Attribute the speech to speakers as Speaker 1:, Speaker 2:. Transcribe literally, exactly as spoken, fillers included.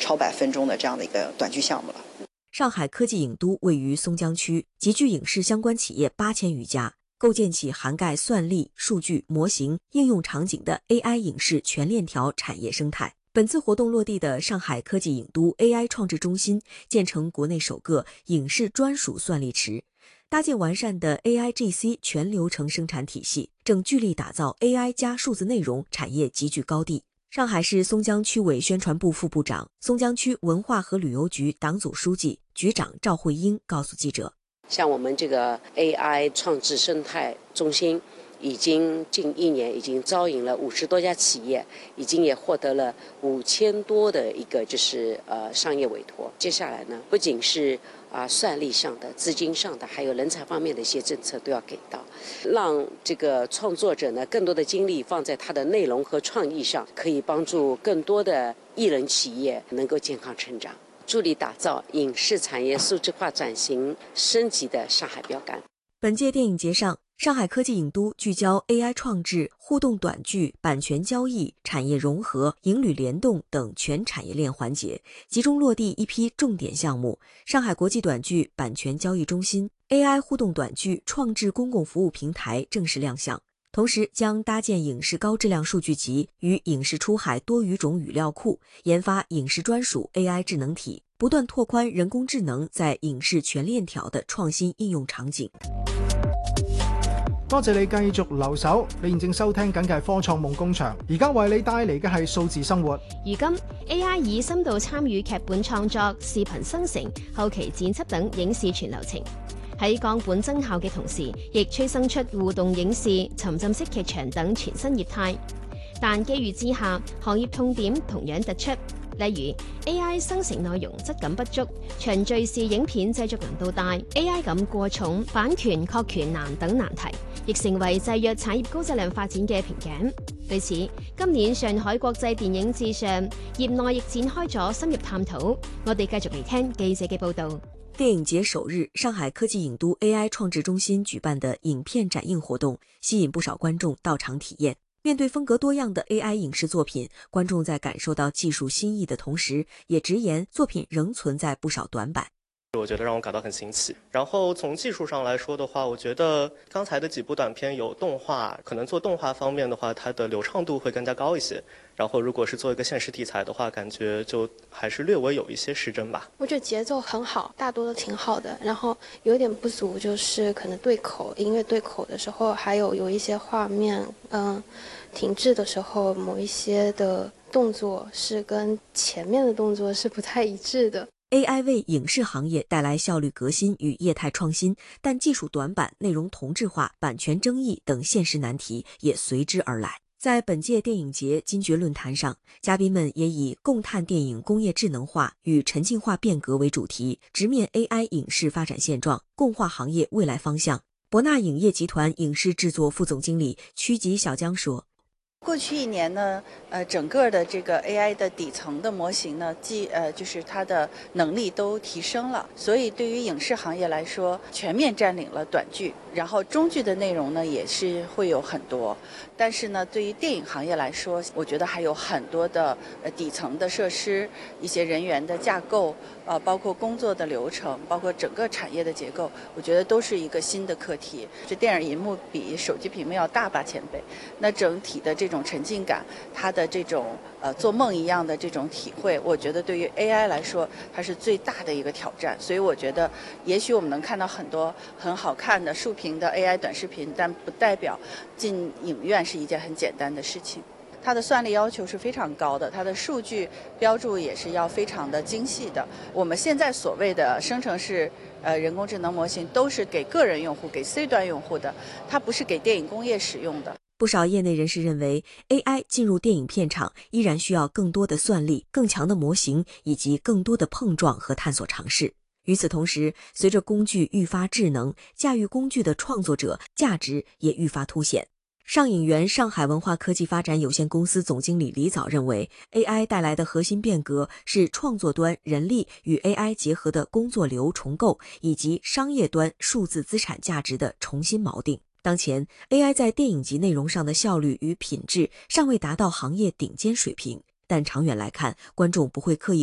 Speaker 1: 超百分钟的这样的一个短剧项目了。
Speaker 2: 上海科技影都位于松江区，集聚影视相关企业八千余家，构建起涵盖算力、数据、模型、应用场景的 A I 影视全链条产业生态。本次活动落地的上海科技影都 A I 创智中心，建成国内首个影视专属算力池，搭建完善的 A I G C 全流程生产体系，正聚力打造 A I 加数字内容产业集聚高地。上海市松江区委宣传部副部长、松江区文化和旅游局党组书记、局长赵慧英告诉记者，
Speaker 3: 像我们这个 A I 创智生态中心已经近一年已经招引了五十多家企业，已经也获得了五千多的一个就是呃商业委托。接下来呢，不仅是啊算力上的、资金上的，还有人才方面的一些政策都要给到，让这个创作者呢更多的精力放在他的内容和创意上，可以帮助更多的艺人企业能够健康成长，助力打造影视产业数字化转型升级的上海标杆。
Speaker 2: 本届电影节上，上海科技影都聚焦 A I 创智、互动短剧、版权交易、产业融合、影旅联动等全产业链环节，集中落地一批重点项目。上海国际短剧版权交易中心、A I 互动短剧创智公共服务平台正式亮相，同时将搭建影视高质量数据集与影视出海多语种语料庫，研发影視專屬 A I 智能體，不斷拓寬人工智能在影視全鏈條的創新應用場景。
Speaker 4: 多謝你繼續留守，你現正收聽緊嘅係科創夢工場，而家為你帶嚟嘅係數字生活。
Speaker 5: 如今 A I 已深度參與劇本創作、視頻生成、後期剪輯等影視全流程。喺降本增效嘅同時，亦催生出互動影視、沉浸式劇場等全新業態。但機遇之下，行業痛點同樣突出，例如 A I 生成內容質感不足、長敘事影片製作難度大、A I 感過重、版權確權難等難題，亦成為制約產業高質量發展嘅瓶頸。對此，今年上海國際電影節上，業內亦展開咗深入探討。我哋繼續嚟聽記者嘅報導。
Speaker 2: 電影節首日，上海科技影都 A I 創智中心舉辦的影片展映活動，吸引不少觀眾到場體驗。面對風格多樣的 A I 影視作品，觀眾在感受到技術新意的同時，也直言作品仍存在不少短板。
Speaker 6: 我覺得讓我感到很新奇。然後從技術上來說的話，我覺得剛才的幾部短片有動畫，可能做動畫方面的話，它的流暢度會更加高一些。然後如果是做一個現實題材的話，感覺就還是略微有一些失真吧。
Speaker 7: 我覺得節奏很好，大多都挺好的。然後有點不足就是可能對口，音樂對口的時候，還有有一些畫面，嗯，停滯的時候，某一些的動作是跟前面的動作是不太一致的。
Speaker 2: A I 為影視行業帶來效率革新與業態創新，但技術短板、內容同質化、版權爭議等現實難題也隨之而來。在本屆電影節金爵論壇上，嘉賓們也以共探電影工業智能化與沉浸化變革為主題，直面 A I 影視發展現狀，共話行業未來方向。博納影業集團影視製作副總經理曲吉小江說，
Speaker 8: 過去一年呢，呃，整個的這個 A I 的底層的模型呢，既呃就是它的能力都提升了，所以對於影視行業來說，全面佔領了短劇，然後中劇的內容呢也是會有很多，但是呢，對於電影行業來說，我覺得還有很多的呃底層的設施、一些人員的架構，呃，包括工作的流程，包括整個產業的結構，我覺得都是一個新的課題。這電影銀幕比手機屏幕要大八千倍，那整體的這種這種沉浸感，它的這種呃做夢一樣的這種體會，我覺得對於 A I 來說，它是最大的一個挑戰。所以我覺得，也許我們能看到很多很好看的豎屏的 A I 短視頻，但不代表進影院是一件很簡單的事情。它的算力要求是非常高的，它的數據標註也是要非常的精細的。我們現在所謂的生成式呃人工智能模型，都是給個人用戶、給 C 端用戶的，它不是給電影工業使用的。
Speaker 2: 不少業內人士認為 A I 進入電影片場依然需要更多的算力、更強的模型以及更多的碰撞和探索嘗試。與此同時，隨着工具愈發智能，駕馭工具的創作者價值也愈發凸顯。上影園上海文化科技發展有限公司總經理李早認為 A I 帶來的核心變革是創作端人力與 A I 結合的工作流重構，以及商業端數字資產價值的重新錨定。當前 A I 在電影級內容上的效率與品質尚未達到行業頂尖水平，但長遠來看，觀眾不會刻意